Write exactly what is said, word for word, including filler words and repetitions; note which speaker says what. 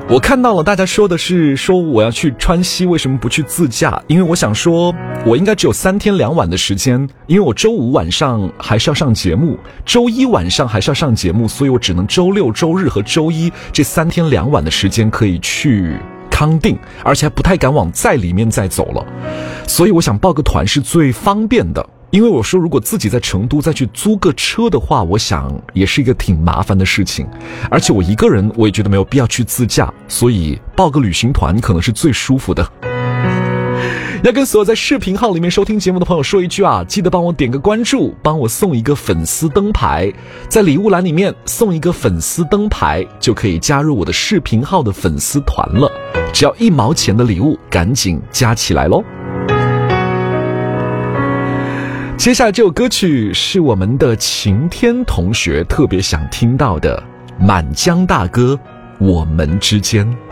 Speaker 1: 我看到了大家说的是说我要去川西，为什么不去自驾？因为我想说我应该只有三天两晚的时间，因为我周五晚上还是要上节目，周一晚上还是要上节目，所以我只能周六周日和周一这三天两晚的时间可以去康定，而且还不太敢往再里面再走了，所以我想报个团是最方便的。因为我说如果自己在成都再去租个车的话，我想也是一个挺麻烦的事情，而且我一个人我也觉得没有必要去自驾，所以报个旅行团可能是最舒服的。要跟所有在视频号里面收听节目的朋友说一句啊，记得帮我点个关注，帮我送一个粉丝灯牌，在礼物栏里面送一个粉丝灯牌，就可以加入我的视频号的粉丝团了，只要一毛钱的礼物，赶紧加起来咯。接下来这首歌曲是我们的晴天同学特别想听到的《满江大歌我们之间》。